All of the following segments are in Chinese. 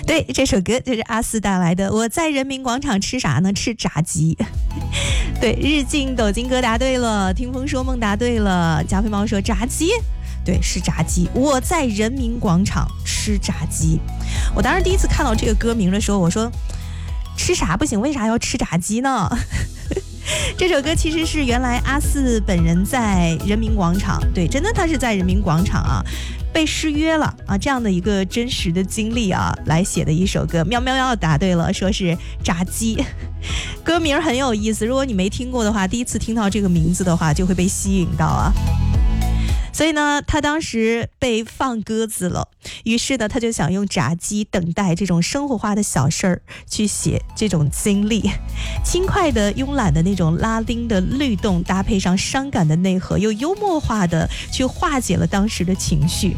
对，这首歌就是阿四带来的。我在人民广场吃啥呢？吃炸鸡。对，日进抖金哥答对了，听风说梦答对了，加菲猫说炸鸡。对，是炸鸡。我在人民广场吃炸鸡。我当时第一次看到这个歌名的时候，我说吃啥不行，为啥要吃炸鸡呢？这首歌其实是原来阿四本人在人民广场，对，真的他是在人民广场啊，被失约了啊，这样的一个真实的经历啊，来写的一首歌。喵喵喵答对了，说是炸鸡。歌名很有意思，如果你没听过的话，第一次听到这个名字的话，就会被吸引到啊。所以呢，他当时被放鸽子了，于是呢，他就想用炸鸡等待这种生活化的小事儿去写这种经历，轻快的慵懒的那种拉丁的律动，搭配上伤感的内核，又幽默化的去化解了当时的情绪。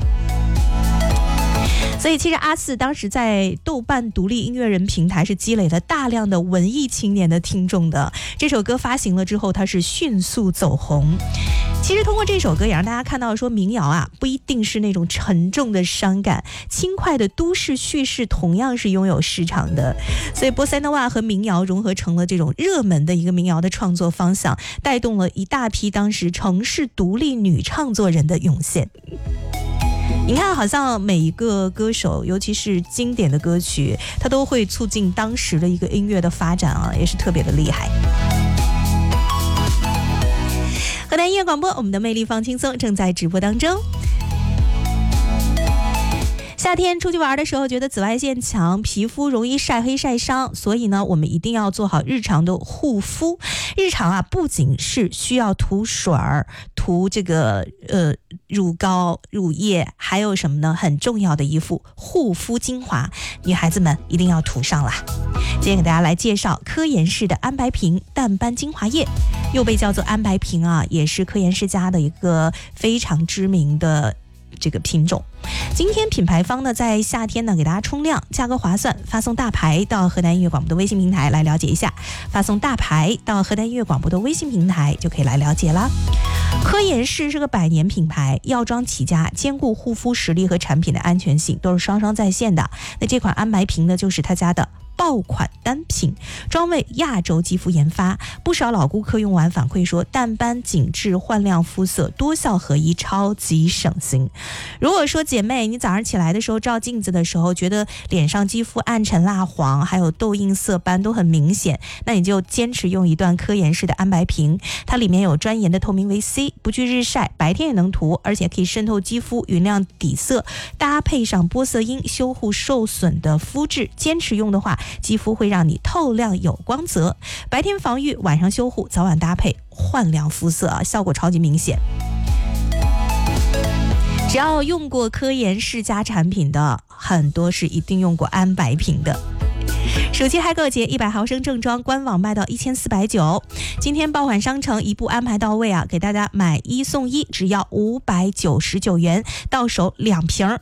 所以其实阿四当时在豆瓣独立音乐人平台是积累了大量的文艺青年的听众的。这首歌发行了之后，它是迅速走红。其实通过这首歌也让大家看到说，民谣啊不一定是那种沉重的伤感，轻快的都市叙事同样是拥有市场的。所以波塞诺瓦和民谣融合成了这种热门的一个民谣的创作方向，带动了一大批当时城市独立女创作人的涌现。你看，好像每一个歌手，尤其是经典的歌曲，它都会促进当时的一个音乐的发展啊，也是特别的厉害。河南音乐广播，我们的魅力放轻松正在直播当中。夏天出去玩的时候，觉得紫外线强，皮肤容易晒黑晒伤，所以呢，我们一定要做好日常的护肤。日常啊，不仅是需要涂水儿、涂这个乳膏、乳液，还有什么呢？很重要的一副护肤精华，女孩子们一定要涂上啦。今天给大家来介绍科颜氏的安白瓶淡斑精华液，又被叫做安白瓶啊，也是科颜氏家的一个非常知名的这个品种。今天品牌方呢在夏天呢给大家冲量，价格划算，发送大牌到河南音乐广播的微信平台来了解一下，发送大牌到河南音乐广播的微信平台就可以来了解啦。科颜氏是个100年品牌，药妆起家，兼顾护肤实力和产品的安全性，都是双双在线的。那这款安白瓶呢，就是他家的爆款单品，专为亚洲肌肤研发。不少老顾客用完反馈说，淡斑紧致焕亮肤色，多效合一，超级省心。如果说姐妹你早上起来的时候照镜子的时候，觉得脸上肌肤暗沉蜡黄，还有痘印色斑都很明显，那你就坚持用一段科颜氏的安白瓶，它里面有专研的透明维 C， 不惧日晒，白天也能涂，而且可以渗透肌肤，匀亮底色，搭配上玻色因，修护受损的肤质。坚持用的话，肌肤会让你透亮有光泽，白天防御，晚上修护，早晚搭配，焕亮肤色啊，效果超级明显。只要用过科颜氏家产品的，很多是一定用过安白瓶的。暑期嗨购节100毫升正装官网卖到1490，今天爆款商城一步安排到位啊，给大家买1送1，只要599元，到手2瓶